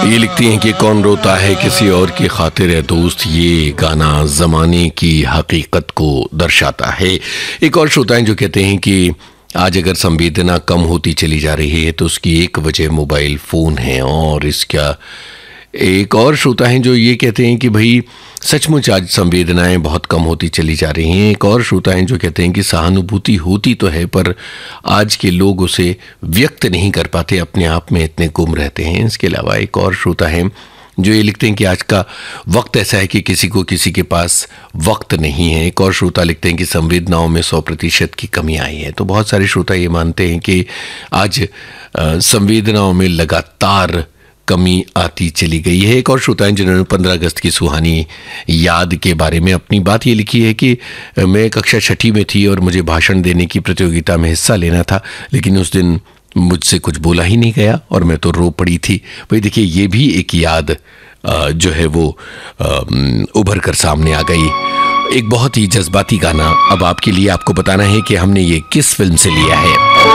ये लिखती हैं कि कौन रोता है किसी और की खातिर है दोस्त, ये गाना ज़माने की हकीकत को दर्शाता है। एक और श्रोता हैं जो कहते हैं कि आज अगर संवेदना कम होती चली जा रही है तो उसकी एक वजह मोबाइल फ़ोन है। और इसका एक और श्रोता हैं जो ये कहते हैं कि भाई सचमुच आज संवेदनाएं बहुत कम होती चली जा रही हैं। एक और श्रोता हैं जो कहते हैं कि सहानुभूति होती तो है पर आज के लोग उसे व्यक्त नहीं कर पाते, अपने आप में इतने गुम रहते हैं। इसके अलावा एक और श्रोता हैं जो ये लिखते हैं कि आज का वक्त ऐसा है कि किसी को किसी के पास वक्त नहीं है। एक और श्रोता लिखते हैं कि संवेदनाओं में 100% की कमी आई है। तो बहुत सारे श्रोता ये मानते हैं कि आज संवेदनाओं में लगातार कमी आती चली गई है। एक और श्रोता हैं जिन्होंने 15 अगस्त की सुहानी याद के बारे में अपनी बात ये लिखी है कि मैं कक्षा 6वीं में थी और मुझे भाषण देने की प्रतियोगिता में हिस्सा लेना था, लेकिन उस दिन मुझसे कुछ बोला ही नहीं गया और मैं तो रो पड़ी थी। भाई देखिए, ये भी एक याद जो है वो उभर कर सामने आ गई। एक बहुत ही जज्बाती गाना अब आपके लिए, आपको बताना है कि हमने ये किस फिल्म से लिया है।